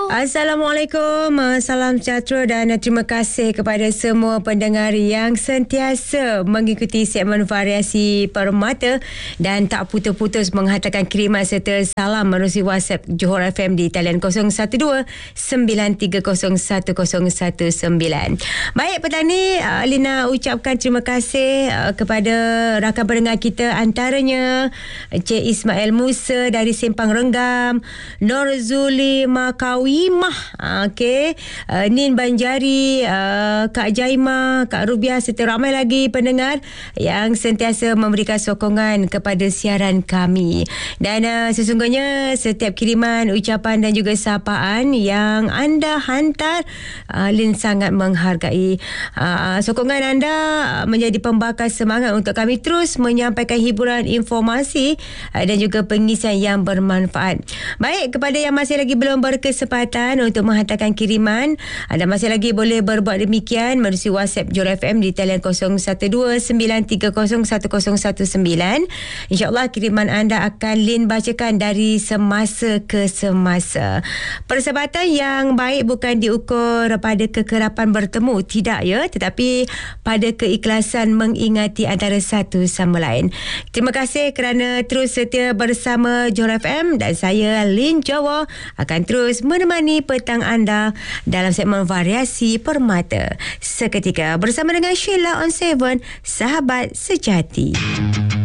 Assalamualaikum, salam sejahtera dan terima kasih kepada semua pendengar yang sentiasa mengikuti segmen Variasi Permata dan tak putus-putus menghantarkan kiriman serta salam melalui WhatsApp Johor FM di talian 012-930-1019. Baik, petang ni Lina ucapkan terima kasih kepada rakan pendengar kita, antaranya Encik Ismail Musa dari Simpang Renggam, Norzuli Makawimah, Nin Banjari, Kak Jaima, Kak Rubiah serta ramai lagi pendengar yang sentiasa memberikan sokongan kepada siaran kami. Dan sesungguhnya setiap kiriman, ucapan dan juga sapaan yang anda hantar, Lin sangat menghargai. Sokongan anda menjadi pembakar semangat untuk kami terus menyampaikan hiburan, informasi dan juga pengisian yang bermanfaat. Baik, kepada yang masih lagi belum berkesempatan untuk menghantarkan kiriman, anda masih lagi boleh berbuat demikian melalui WhatsApp Johor FM di talian 0129301019. InsyaAllah kiriman anda akan Lin bacakan dari semasa ke semasa. Persahabatan yang baik bukan diukur pada kekerapan bertemu, tidak ya, tetapi pada keikhlasan mengingati antara satu sama lain. Terima kasih kerana terus setia bersama Johor FM dan saya Lin Jawa akan terus menemani petang anda dalam segmen Variasi Permata. Seketika bersama dengan Sheila on 7, sahabat sejati.